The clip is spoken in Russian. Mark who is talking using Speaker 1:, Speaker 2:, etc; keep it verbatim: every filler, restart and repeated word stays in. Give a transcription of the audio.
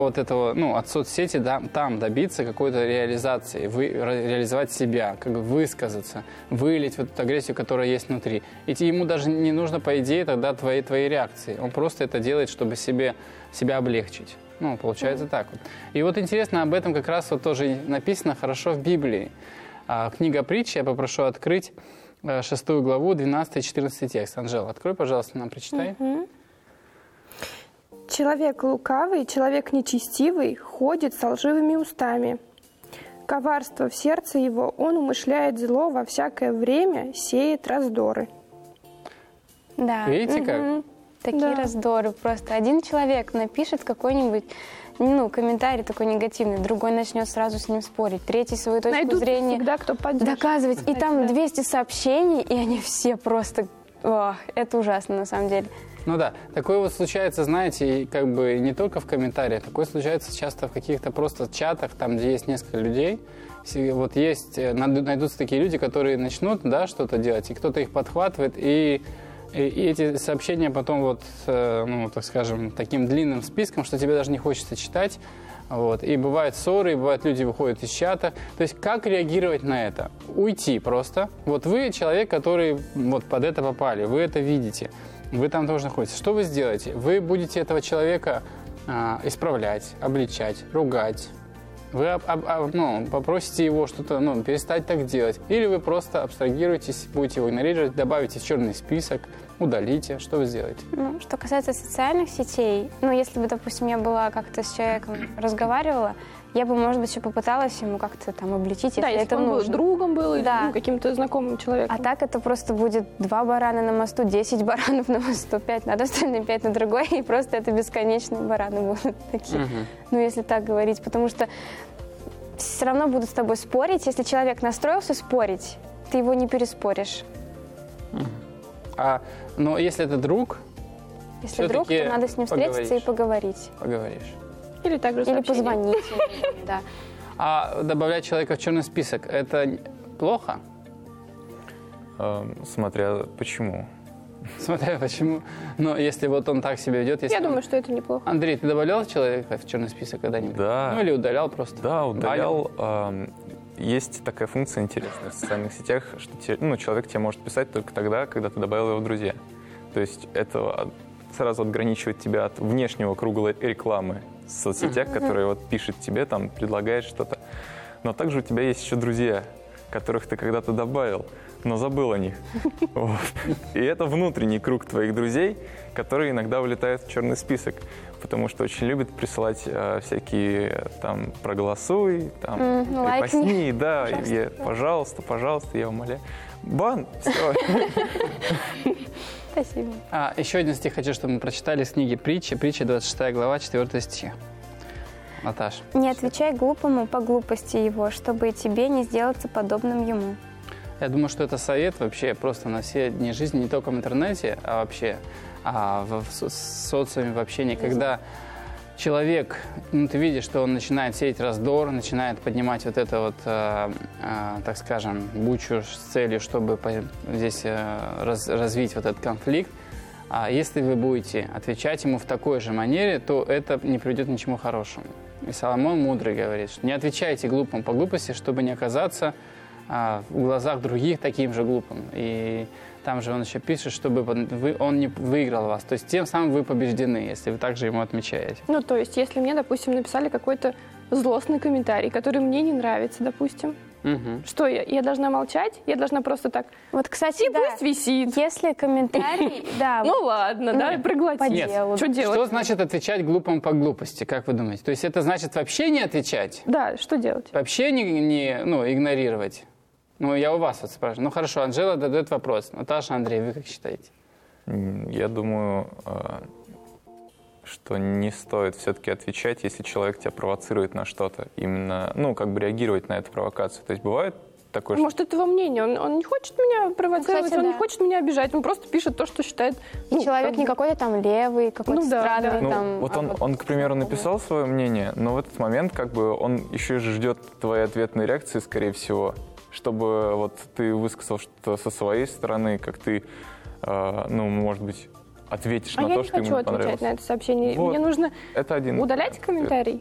Speaker 1: вот этого, ну, от соцсети, да, там добиться какой-то реализации, вы, реализовать себя, как бы высказаться, вылить вот эту агрессию, которая есть внутри. И ему даже не нужно, по идее, тогда твои, твои реакции. Он просто это делает, чтобы себе, себя облегчить. Ну, получается mm-hmm. так вот. И вот интересно, об этом как раз вот тоже написано хорошо в Библии. А, книга притчи, я попрошу открыть шестую главу, двенадцатый-четырнадцатый текст. Анжела, открой, пожалуйста, нам прочитай.
Speaker 2: Mm-hmm. Человек лукавый, человек нечестивый ходит со лживыми устами. Коварство в сердце его, он умышляет зло во всякое время, сеет раздоры.
Speaker 3: Да.
Speaker 1: Видите как?
Speaker 3: Угу. Такие да. раздоры просто. Один человек напишет какой-нибудь ну, комментарий такой негативный, другой начнет сразу с ним спорить, третий свою точку
Speaker 2: Найдут
Speaker 3: зрения
Speaker 2: всегда, кто
Speaker 3: доказывать. И там двести сообщений, и они все просто... О, это ужасно на самом деле.
Speaker 1: Ну да, такое вот случается, знаете, и как бы не только в комментариях, такое случается часто в каких-то просто чатах, там, где есть несколько людей. Вот есть, найдутся такие люди, которые начнут, да, что-то делать, и кто-то их подхватывает, и, и, и эти сообщения потом вот, ну, так скажем, таким длинным списком, что тебе даже не хочется читать. Вот. И бывают ссоры, и бывают люди выходят из чата. То есть как реагировать на это? Уйти просто. Вот вы человек, который вот под это попали, вы это видите. Вы там тоже находитесь. Что вы сделаете? Вы будете этого человека а, исправлять, обличать, ругать. Вы об, об, об, ну, попросите его что-то, ну, перестать так делать. Или вы просто абстрагируетесь, будете его игнорировать, добавите в черный список, удалите. Что вы сделаете?
Speaker 3: Ну, что касается социальных сетей, ну, если бы, допустим, я была как-то с человеком разговаривала, я бы, может быть, еще попыталась ему как-то там обличить, если
Speaker 2: да, если
Speaker 3: это
Speaker 2: он
Speaker 3: нужно.
Speaker 2: был другом был, или
Speaker 3: да.
Speaker 2: ну, каким-то знакомым человеком.
Speaker 3: А так это просто будет два барана на мосту, десять баранов на мосту, пять на остальные пять на другой, и просто это бесконечные бараны будут такие. Угу. Ну, если так говорить, потому что все равно будут с тобой спорить. Если человек настроился спорить, ты его не переспоришь.
Speaker 1: Угу. А, но если это друг,
Speaker 3: если друг, то надо с ним встретиться и поговорить.
Speaker 1: Поговоришь.
Speaker 2: Или также
Speaker 3: Или позвонить. Да.
Speaker 1: А добавлять человека в черный список, это плохо?
Speaker 4: Смотря почему.
Speaker 1: Смотря почему. Но если вот он так себя ведет... Если
Speaker 2: Я
Speaker 1: он...
Speaker 2: думаю, что это неплохо.
Speaker 1: Андрей, ты добавлял человека в черный список когда-нибудь?
Speaker 4: Да.
Speaker 1: Ну или удалял просто?
Speaker 4: Да, удалял. Э, есть такая функция интересная в социальных сетях, что те, ну, человек тебе может писать только тогда, когда ты добавил его в друзья. То есть это сразу отграничивает тебя от внешнего круга рекламы в соцсетях, mm-hmm. которые вот пишет тебе, там, предлагает что-то. Но также у тебя есть еще друзья, которых ты когда-то добавил, но забыл о них. Вот. И это внутренний круг твоих друзей, которые иногда вылетают в черный список, потому что очень любят присылать э, всякие там проголосуй, там
Speaker 3: mm,
Speaker 4: репостни, да, пожалуйста. Я, пожалуйста, пожалуйста, я умоляю. Бан, все.
Speaker 3: Спасибо.
Speaker 1: А, еще один стих хочу, чтобы мы прочитали из книги «Притчи». Притча, двадцать шестая глава, четвёртый стих. Наташ.
Speaker 3: Не отвечай глупому по глупости его, чтобы и тебе не сделаться подобным ему.
Speaker 1: Я думаю, что это совет вообще просто на все дни жизни, не только в интернете, а вообще а в, в социуме, в общении, когда человек, ну, ты видишь, что он начинает сеять раздор, начинает поднимать вот это вот, э, э, так скажем, бучу с целью, чтобы по, здесь э, раз, развить вот этот конфликт. А если вы будете отвечать ему в такой же манере, то это не приведет ни к чему хорошему. И Соломон мудрый говорит, что не отвечайте глупым по глупости, чтобы не оказаться а, в глазах других таким же глупым. И там же он еще пишет, чтобы вы, он не выиграл вас. То есть тем самым вы побеждены, если вы также ему отмечаете.
Speaker 2: Ну, то есть, если мне, допустим, написали какой-то злостный комментарий, который мне не нравится, допустим, угу. что я? Я должна молчать? Я должна просто так...
Speaker 3: Вот, кстати,
Speaker 2: и
Speaker 3: да.
Speaker 2: пусть висит.
Speaker 3: Если комментарий... да.
Speaker 2: Ну, ладно, да, проглотить.
Speaker 1: Нет,
Speaker 2: что делать?
Speaker 1: Что значит отвечать глупым по глупости, как вы думаете? То есть это значит вообще не отвечать?
Speaker 2: Да, что делать?
Speaker 1: Вообще не, не ну, игнорировать? Ну, я у вас вот спрашиваю. Ну, хорошо, Анжела задает вопрос. Наташа, Андрей, вы как считаете?
Speaker 4: Я думаю, что не стоит все-таки отвечать, если человек тебя провоцирует на что-то. Именно, ну, как бы реагировать на эту провокацию. То есть бывает такое,
Speaker 2: Может, что... это его мнение. Он, он не хочет меня провоцировать, Кстати, он да. не хочет меня обижать. Он просто пишет то, что считает...
Speaker 3: И
Speaker 2: ну,
Speaker 3: человек не какой-то там левый, какой-то
Speaker 2: ну, да,
Speaker 3: странный.
Speaker 2: да.
Speaker 4: Ну,
Speaker 3: там,
Speaker 4: вот
Speaker 3: а
Speaker 4: он,
Speaker 3: вот
Speaker 4: он, к примеру, написал свое мнение, но в этот момент как бы он еще же ждет твоей ответной реакции, скорее всего, чтобы вот ты высказал что-то со своей стороны, как ты, э, ну, может быть, ответишь
Speaker 2: а
Speaker 4: на
Speaker 2: я
Speaker 4: то,
Speaker 2: не
Speaker 4: что ему
Speaker 2: хочу
Speaker 4: не
Speaker 2: отвечать
Speaker 4: понравилось.
Speaker 2: на это сообщение.
Speaker 4: Вот.
Speaker 2: Мне нужно
Speaker 4: Это один
Speaker 2: удалять комментарий?